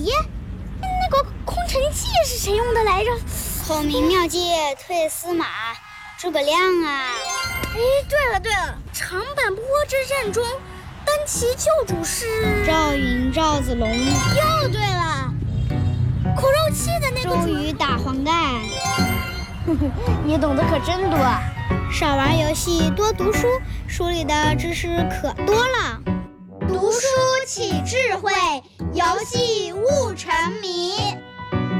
咦，那个空城计是谁用的来着？ 孔明妙计退司马，诸葛亮啊！ 哎，对了，长坂坡之战中，单骑救主是赵云、赵子龙。 又对了，苦肉计的那个周瑜打黄盖。 你懂得可真多。 少玩游戏，多读书，书里的知识可多了。 读书起智慧，游戏悟沉迷。